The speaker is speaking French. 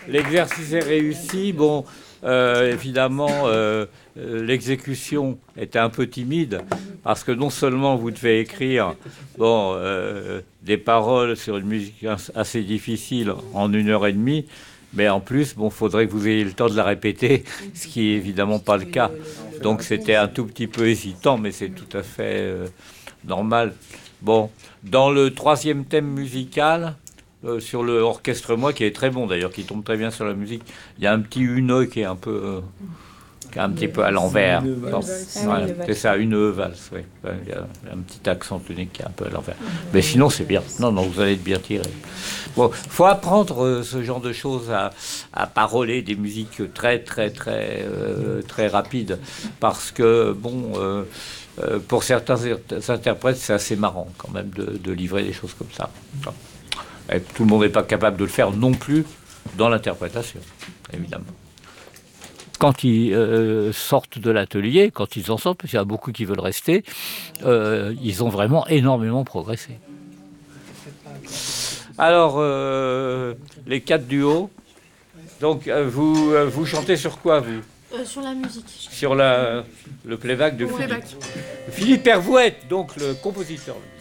l'exercice est réussi. Bon, évidemment, l'exécution était un peu timide parce que non seulement vous devez écrire des paroles sur une musique assez difficile en 1 heure et demie, mais en plus, bon, faudrait que vous ayez le temps de la répéter, ce qui est évidemment pas le cas. Donc c'était un tout petit peu hésitant, mais c'est tout à fait normal. Bon, dans le troisième thème musical, sur le Orchestre-moi, qui est très bon d'ailleurs, qui tombe très bien sur la musique, il y a un petit une qui est un peu... un petit peu à l'envers. Voilà, c'est ça, une valse, oui. Il y a un petit accent tonique qui est un peu à l'envers. Mais sinon, c'est bien. Non, non, vous allez être bien tiré. Bon, faut apprendre ce genre de choses à paroler des musiques très rapides. Parce que, bon, pour certains interprètes, c'est assez marrant quand même de livrer des choses comme ça. Et tout le monde n'est pas capable de le faire non plus dans l'interprétation, évidemment. Quand ils sortent de l'atelier, quand ils en sortent, parce qu'il y a beaucoup qui veulent rester, ils ont vraiment énormément progressé. Alors, les 4 duos, donc vous chantez sur quoi, vous ? Sur la musique. Sur le playback de Philippe. Philippe Hervouet, donc le compositeur.